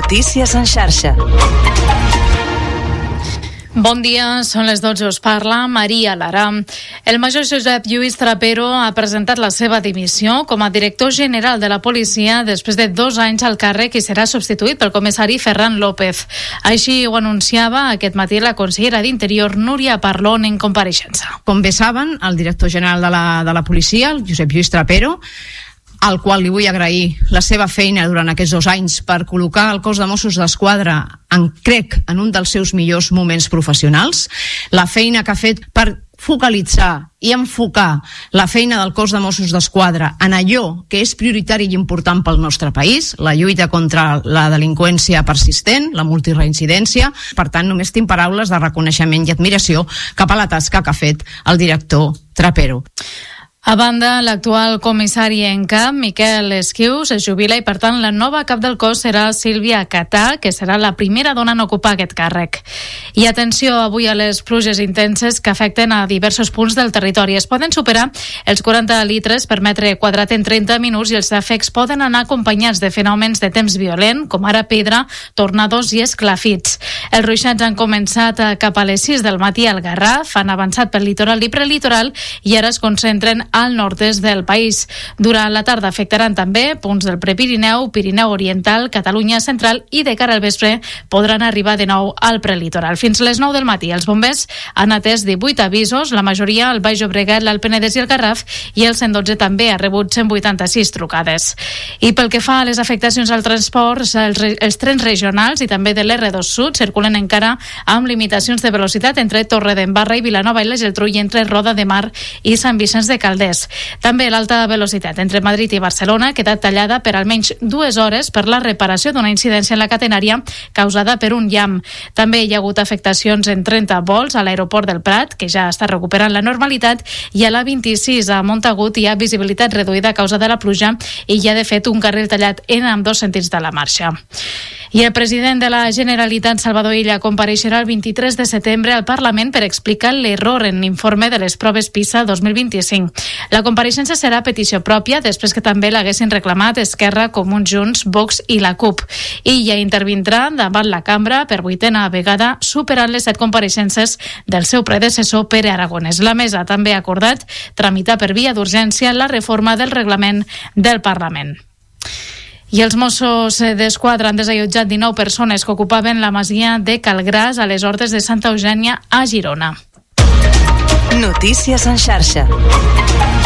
Notícies en xarxa. Bon dia, són les 12, us parla Maria Lara. El major Josep Lluís Trapero ha presentat la seva dimissió com a director general de la policia després de 2 anys al càrrec i serà substituït pel comissari Ferran López. Així ho anunciava aquest matí la consellera d'Interior Núria Parlon en compareixença. Com bé saben, el director general de la policia, el Josep Lluís Trapero, al qual li vull agrair la seva feina durant aquests 2 anys per col·locar el cos de Mossos d'Esquadra en un dels seus millors moments professionals, la feina que ha fet per focalitzar i enfocar la feina del cos de Mossos d'Esquadra en allò que és prioritari i important pel nostre país, la lluita contra la delinqüència persistent, la multireincidència. Per tant, només tinc paraules de reconeixement i admiració cap a la tasca que ha fet el director Trapero. A banda, l'actual comissari en cap, Miquel Esquius, es jubila i, per tant, la nova cap del cos serà Sílvia Catà, que serà la primera dona en ocupar aquest càrrec. I atenció avui a les pluges intenses que afecten a diversos punts del territori. Es poden superar els 40 litres per metre quadrat en 30 minuts i els afects poden anar acompanyats de fenòmens de temps violent, com ara pedra, tornados i esclafits. Els ruixats han començat cap a les 6 del matí al Garraf, han avançat pel litoral i prelitoral i ara es concentren al nord-est del país. Durant la tarda afectaran també punts del Prepirineu, Pirineu Oriental, Catalunya Central i de cara al vespre podran arribar de nou al prelitoral. Fins les 9 del matí els bombers han atès 18 avisos, la majoria al Baix Llobregat, l'Alt Penedès i el Garraf, i el 112 també ha rebut 186 trucades. I pel que fa a les afectacions al transport, els trens regionals i també de l'R2 Sud circulen encara amb limitacions de velocitat entre Torredembarra i Vilanova i la Geltrú i entre Roda de Mar i Sant Vicenç de Calders. També l'alta velocitat entre Madrid i Barcelona ha quedat tallada per almenys 2 hores per la reparació d'una incidència en la catenària causada per un llamp. També hi ha hagut afectacions en 30 vols a l'aeroport del Prat, que ja està recuperant la normalitat, i a l'A26 a Montagut hi ha visibilitat reduïda a causa de la pluja i hi ha de fet un carril tallat en ambdós sentits de la marxa. I el president de la Generalitat, Salvador Illa, compareixerà el 23 de setembre al Parlament per explicar l'error en l'informe de les proves PISA 2025. La compareixença serà a petició pròpia, després que també l'haguessin reclamat Esquerra, Comuns, Junts, Vox i la CUP. Illa intervindrà davant la cambra per 8a vegada, superant les 7 compareixences del seu predecessor Pere Aragonès. La mesa també ha acordat tramitar per via d'urgència la reforma del reglament del Parlament. I els Mossos d'Esquadra han desallotjat 19 persones que ocupaven la masia de Calgràs a les Hortes de Santa Eugènia a Girona. Notícies en xarxa.